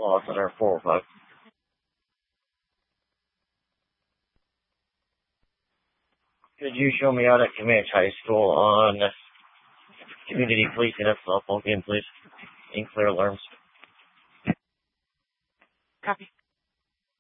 lost on our 405. Could you show me out at Comanche High School on community policing at softball game, please? In clear alarms. Copy.